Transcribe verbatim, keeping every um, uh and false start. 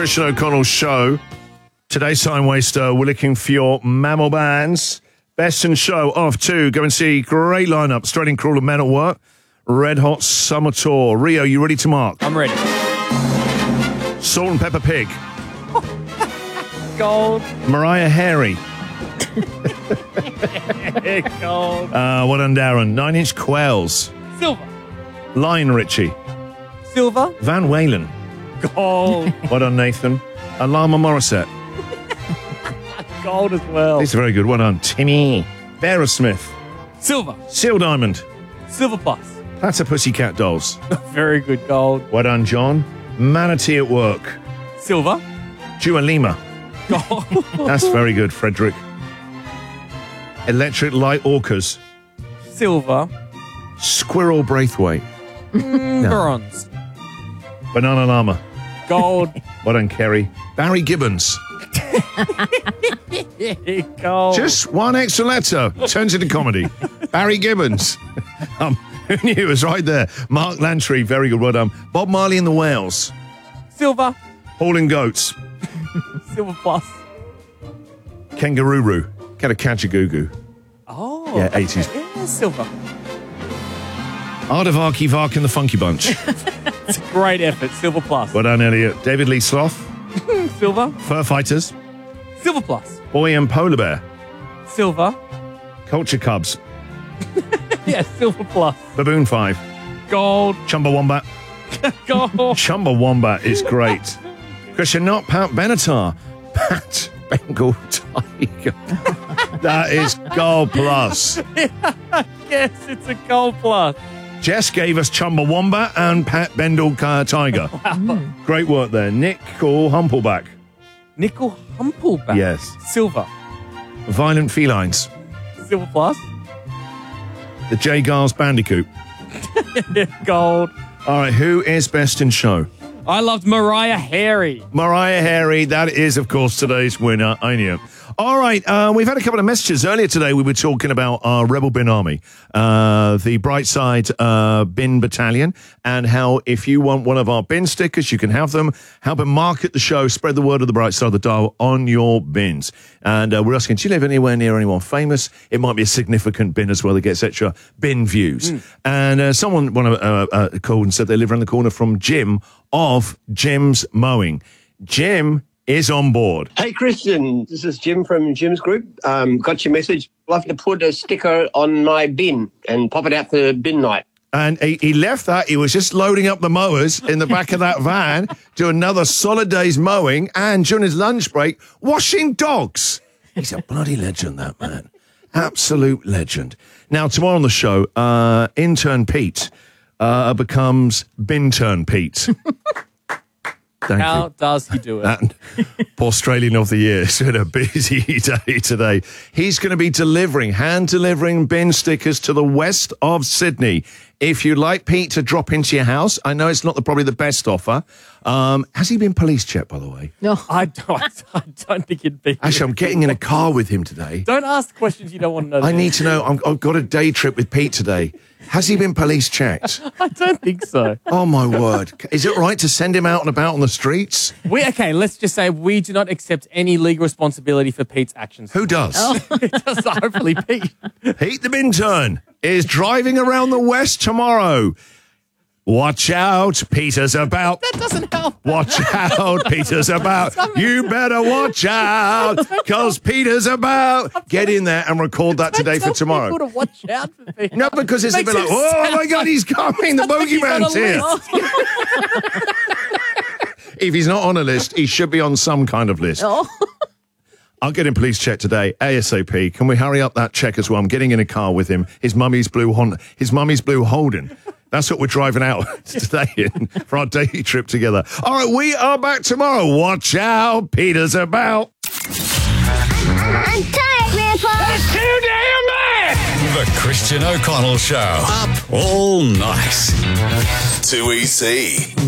Christian O'Connell Show. Today's Time Waster, we're looking for your mammal bands. Best in Show off to go and see great lineup. Straight Crawler, Men at Work, Red Hot Summer Tour. Rio, you ready to mark? I'm ready. Salt and Pepper Pig. Gold. Mariah Harry. Gold. Uh, what on Darren? Nine Inch Quails. Silver. Lion Richie. Silver. Van Walen. Gold. What on Nathan? Alama Morissette. Gold as well. These are very good. What on Timmy? Aerosmith. Silver. Seal Diamond. Silver plus. Platter Pussycat Dolls. Very good. Gold. What on John? Manatee at Work. Silver. Dua Lima. Gold. That's very good, Frederick. Electric Light Orcas. Silver. Squirrel Braithwaite. Mm, Bronze. Banana Llama. Gold. What on Kerry? Barry Gibbons. Gold. Just one extra letter turns into comedy. Barry Gibbons. Um, who knew it was right there? Mark Lantry, very good. Well done. Bob Marley and the Whales. Silver. Hauling Goats. Silver plus. Kangaroo. Catacatchagoo. Oh. Yeah, eighties. Yeah, silver. Art of Arky Vark and the Funky Bunch. It's a great effort. Silver plus. Well done, Elliot. David Lee Sloth. Silver. Fur Fighters. Silver plus. Boy and Polar Bear. Silver. Culture Cubs. Yeah, silver plus. Baboon Five. Gold. Chumbawamba. Gold. Chumbawamba is great. Christian, not Pat Benatar. Pat Bengal Tiger. That is gold plus. Yes, it's a gold plus. Jess gave us Chumbawamba and Pat Bendel uh, Tiger. Wow. Great work there. Nickel Humpleback. Nickel Humpleback. Yes. Silver. Violent Felines. Silver plus. The J. Giles Bandicoot. Gold. All right, who is best in show? I loved Mariah Harry. Mariah Harry, that is, of course, today's winner. I knew. All right, uh, we've had a couple of messages. Earlier today, we were talking about our Rebel Bin Army, uh, the Brightside uh, Bin Battalion, and how if you want one of our bin stickers, you can have them. Help and market the show, spread the word of the Bright Side of the Dial on your bins. And uh, we're asking, do you live anywhere near anyone famous? It might be a significant bin as well that gets extra bin views. Mm. And uh, someone one, uh, uh, called and said they live around the corner from Jim of Jim's Mowing. Jim is on board. Hey, Christian, this is Jim from Jim's Group. Um, got your message. I'd love to put a sticker on my bin and pop it out for bin night. And he, he left that. He was just loading up the mowers in the back of that van, do another solid day's mowing, and during his lunch break, washing dogs. He's a bloody legend, that man. Absolute legend. Now, tomorrow on the show, uh, intern Pete uh, becomes Bintern Pete. Thank How you. does he do it? And Australian of the Year. It's been a busy day today. He's going to be delivering, hand delivering bin stickers to the west of Sydney. If you'd like Pete to drop into your house, I know it's not the, probably the best offer. Um, has he been police checked, by the way? No. I don't, I don't think it'd be. Actually, I'm getting in a car with him today. Don't ask questions you don't want to know. I need to know. I'm, I've got a day trip with Pete today. Has he been police checked? I don't think so. Oh, my word. Is it right to send him out and about on the streets? We Okay, let's just say we do not accept any legal responsibility for Pete's actions. Who does? Oh. Just hopefully Pete. Pete the Bintern is driving around the west tomorrow. Watch out, Peter's about. That doesn't help. Watch out, Peter's about. You better watch out, because Peter's about. Get in there and record that today for tomorrow. People to watch out for Peter. No, because it's a bit Makes like, it oh sound my God, he's coming. The bogeyman's here. If he's not on a list, he should be on some kind of list. Oh. I'll get him police check today, ASAP. Can we hurry up that check as well? I'm getting in a car with him. His mummy's blue Honda, his mummy's blue Holden. That's what we're driving out today in for our day trip together. All right, we are back tomorrow. Watch out, Peter's about. I'm tired, Grandpa. That's too damn bad. The Christian O'Connell Show. Up all night. Too easy.